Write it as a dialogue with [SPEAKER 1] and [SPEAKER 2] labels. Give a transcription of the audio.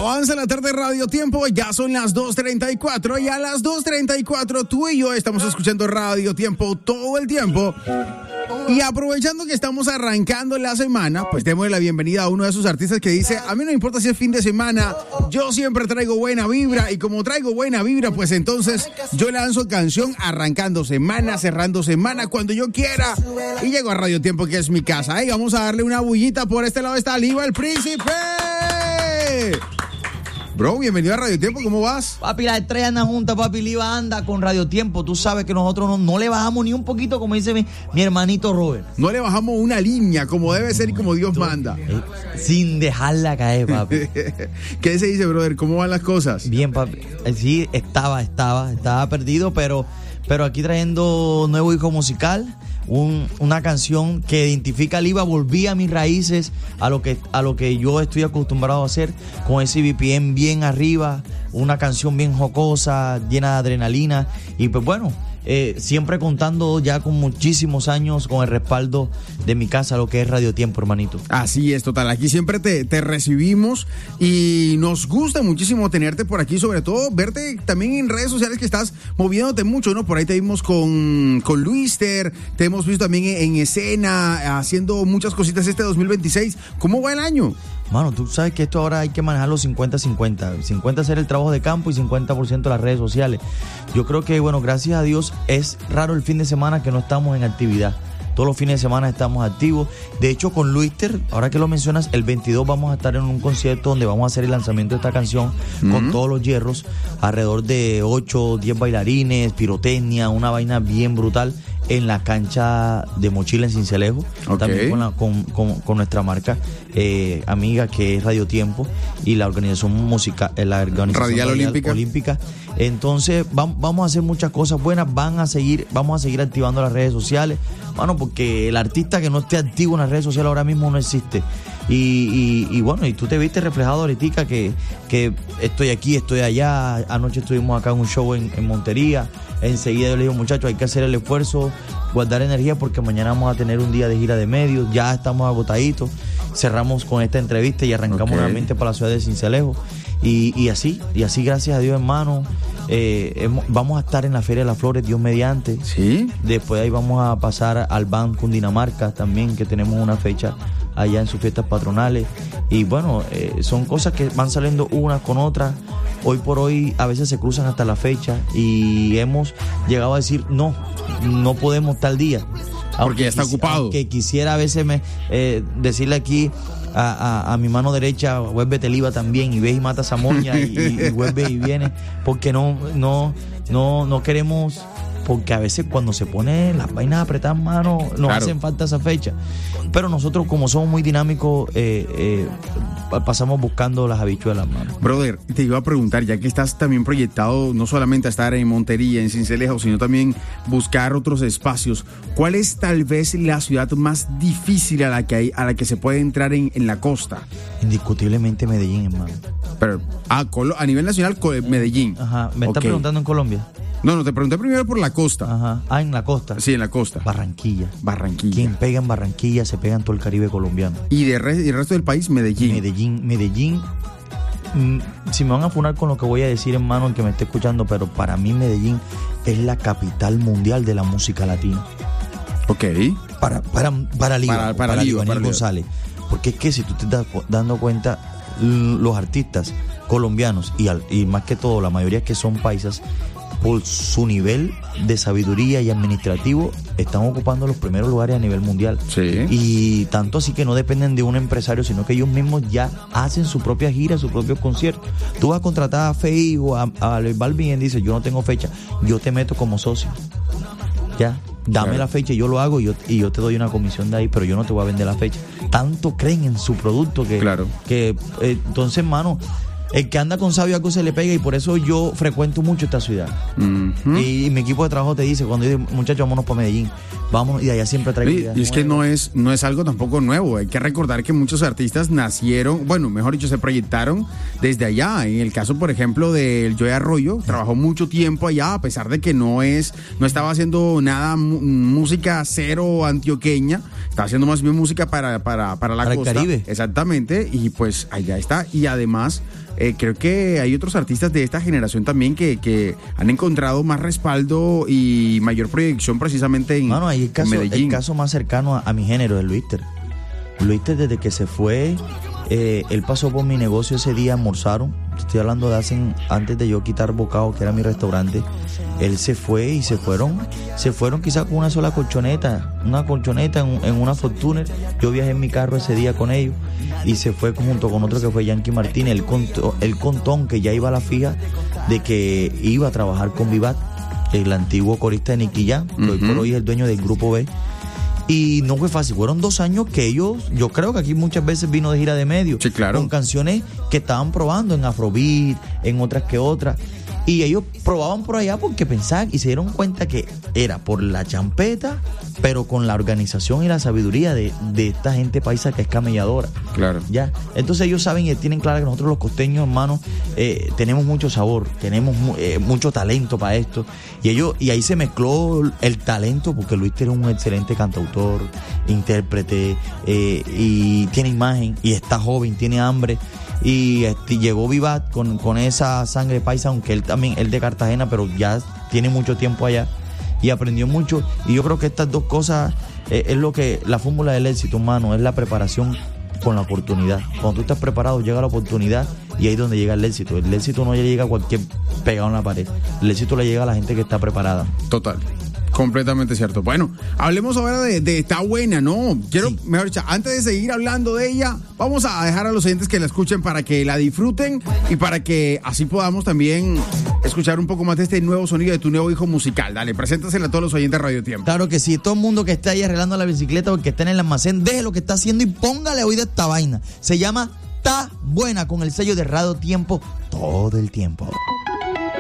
[SPEAKER 1] Avanza la tarde Radio Tiempo, ya son las 2:34 y a las 2:34 tú y yo estamos escuchando Radio Tiempo todo el tiempo. Y aprovechando que estamos arrancando la semana, pues démosle la bienvenida a uno de esos artistas que dice: a mí no me importa si es fin de semana, yo siempre traigo buena vibra, y como traigo buena vibra, pues entonces yo lanzo canción arrancando semana, cerrando semana, cuando yo quiera, y llego a Radio Tiempo, que es mi casa. Y vamos a darle una bullita. Por este lado está Liva el Príncipe. Bro, bienvenido a Radio Tiempo, ¿cómo vas?
[SPEAKER 2] Papi, las estrellas andan juntas, papi. Liva anda con Radio Tiempo. Tú sabes que nosotros no le bajamos ni un poquito, como dice mi hermanito Robert.
[SPEAKER 1] No le bajamos una línea, como debe ser y como Dios manda.
[SPEAKER 2] Sin dejarla caer, papi.
[SPEAKER 1] ¿Qué se dice, brother? ¿Cómo van las cosas?
[SPEAKER 2] Bien, papi. Sí, estaba perdido, pero aquí trayendo nuevo hijo musical. Una canción que identifica a Liva. Volví a mis raíces, a lo que yo estoy acostumbrado a hacer, con ese BPM bien arriba, una canción bien jocosa, llena de adrenalina, y pues bueno, siempre contando ya con muchísimos años con el respaldo de mi casa, lo que es Radio Tiempo, hermanito. Así
[SPEAKER 1] es, total. Aquí siempre te recibimos y nos gusta muchísimo tenerte por aquí, sobre todo verte también en redes sociales, que estás moviéndote mucho, ¿no? Por ahí te vimos con Luister, te hemos visto también en escena, haciendo muchas cositas este 2026. ¿Cómo va el año?
[SPEAKER 2] Mano, tú sabes que esto ahora hay que manejarlo 50-50. 50 hacer el trabajo de campo y 50% las redes sociales. Yo creo que, bueno, gracias a Dios es raro el fin de semana que no estamos en actividad. Todos los fines de semana estamos activos. De hecho, con Luister, ahora que lo mencionas, el 22 vamos a estar en un concierto donde vamos a hacer el lanzamiento de esta canción con todos los hierros, alrededor de 8 o 10 bailarines, pirotecnia, una vaina bien brutal en la cancha de Mochila en Sincelejo. Okay. También con nuestra marca amiga, que es Radio Tiempo, y la organización musical, la organización
[SPEAKER 1] Radial
[SPEAKER 2] Olímpica. Entonces vamos a hacer muchas cosas buenas. Vamos a seguir activando las redes sociales, mano, porque el artista que no esté activo en las redes sociales ahora mismo no existe. Y bueno, y tú te viste reflejado ahorita que estoy aquí, estoy allá. Anoche estuvimos acá en un show en Montería. Enseguida yo le digo: muchachos, hay que hacer el esfuerzo, guardar energía, porque mañana vamos a tener un día de gira de medios. Ya estamos agotaditos. Cerramos con esta entrevista y arrancamos nuevamente para la ciudad de Sincelejo. Y así, gracias a Dios, hermano. Vamos a estar en la Feria de las Flores, Dios mediante.
[SPEAKER 1] Sí.
[SPEAKER 2] Después ahí vamos a pasar al BAM Cundinamarca también, que tenemos una fecha allá en sus fiestas patronales. Y bueno, son cosas que van saliendo unas con otras. Hoy por hoy a veces se cruzan hasta la fecha y hemos llegado a decir no podemos tal día.
[SPEAKER 1] Porque ya está ocupado.
[SPEAKER 2] Aunque quisiera a veces decirle aquí a mi mano derecha: vuélvete Liva también, y ves y mata esa moña y vuelve y viene, porque no queremos, porque a veces cuando se pone las vainas apretadas, mano, nos hacen falta esa fecha. Pero nosotros, como somos muy dinámicos, pasamos buscando las habichuelas, mano.
[SPEAKER 1] Brother, te iba a preguntar, ya que estás también proyectado no solamente a estar en Montería, en Sincelejo, sino también buscar otros espacios, ¿cuál es tal vez la ciudad más difícil a la que se puede entrar en la costa?
[SPEAKER 2] Indiscutiblemente Medellín, hermano.
[SPEAKER 1] Pero a nivel nacional, Medellín.
[SPEAKER 2] Ajá, ¿me estás preguntando en Colombia?
[SPEAKER 1] No, te pregunté primero por la costa.
[SPEAKER 2] Ajá. Ah, en la costa.
[SPEAKER 1] Sí, en la costa.
[SPEAKER 2] Barranquilla. Quien pega en Barranquilla se pega en todo el Caribe colombiano.
[SPEAKER 1] ¿Y el resto del país? Medellín.
[SPEAKER 2] Si me van a funar con lo que voy a decir, hermano, el que me esté escuchando, pero para mí Medellín es la capital mundial de la música latina.
[SPEAKER 1] Ok.
[SPEAKER 2] Para Liva González. Porque es que si tú te estás dando cuenta, los artistas colombianos y más que todo la mayoría que son paisas, por su nivel de sabiduría y administrativo, están ocupando los primeros lugares a nivel mundial.
[SPEAKER 1] Sí.
[SPEAKER 2] Y tanto así que no dependen de un empresario, sino que ellos mismos ya hacen su propia gira, sus propios conciertos. Tú vas a contratar a Feid o a Luis Balvin y dice: yo no tengo fecha, yo te meto como socio. Ya, dame la fecha, yo lo hago y yo te doy una comisión de ahí, pero yo no te voy a vender la fecha. Tanto creen en su producto que entonces, mano, el que anda con sabio algo se le pega, y por eso yo frecuento mucho esta ciudad. Uh-huh. Y mi equipo de trabajo te dice, cuando dice: muchachos, vámonos para Medellín, vámonos, y de allá siempre traigo ideas.
[SPEAKER 1] Y es que no es algo tampoco nuevo. Hay que recordar que muchos artistas nacieron, bueno, mejor dicho, se proyectaron desde allá. En el caso, por ejemplo, del Joey Arroyo, trabajó mucho tiempo allá, a pesar de que no estaba haciendo nada música cero antioqueña, estaba haciendo más bien música para la costa.
[SPEAKER 2] El Caribe.
[SPEAKER 1] Exactamente, y pues allá está. Y además creo que hay otros artistas de esta generación también que han encontrado más respaldo y mayor proyección precisamente en,
[SPEAKER 2] Mano, ahí
[SPEAKER 1] en Medellín.
[SPEAKER 2] el caso más cercano a mi género es Luíster. Luíster, desde que se fue, él pasó por mi negocio ese día, almorzaron. Estoy hablando de antes de yo quitar Bocado, que era mi restaurante. Él se fue y se fueron quizás con una sola colchoneta en una Fortuner. Yo viajé en mi carro ese día con ellos y se fue junto con otro que fue Yankee Martínez. Él contó que ya iba a la fija de que iba a trabajar con Vivat, el antiguo corista de Nicky Jam, que hoy por hoy es el dueño del Grupo B. Y no fue fácil, fueron 2 años que ellos, yo creo que aquí muchas veces vino de gira de medio,
[SPEAKER 1] sí, claro,
[SPEAKER 2] con canciones que estaban probando en Afrobeat, en otras que otras. Y ellos probaban por allá porque pensaban y se dieron cuenta que era por la champeta, pero con la organización y la sabiduría de esta gente paisa que es camelladora.
[SPEAKER 1] Claro.
[SPEAKER 2] ¿Ya? Entonces ellos saben y tienen claro que nosotros los costeños, hermanos, tenemos mucho sabor, tenemos mucho talento para esto. Y ahí se mezcló el talento, porque Luíster es un excelente cantautor, intérprete, y tiene imagen, y está joven, tiene hambre. Y llegó Vivat con esa sangre paisa, aunque él de Cartagena, pero ya tiene mucho tiempo allá y aprendió mucho. Y yo creo que estas dos cosas es lo que la fórmula del éxito, humano, es la preparación con la oportunidad. Cuando tú estás preparado, llega la oportunidad y ahí es donde llega el éxito. El éxito no llega a cualquier pegado en la pared. El éxito le llega a la gente que está preparada.
[SPEAKER 1] Total. Completamente cierto. Bueno, hablemos ahora de Está Buena, ¿no? Quiero, sí, mejor dicho, antes de seguir hablando de ella, vamos a dejar a los oyentes que la escuchen para que la disfruten y para que así podamos también escuchar un poco más de este nuevo sonido de tu nuevo hijo musical. Dale, preséntasela a todos los oyentes de Radio Tiempo.
[SPEAKER 2] Claro que sí, todo el mundo que está ahí arreglando la bicicleta o que está en el almacén, deje lo que está haciendo y póngale oído a esta vaina. Se llama Está Buena, con el sello de Radio Tiempo todo el tiempo.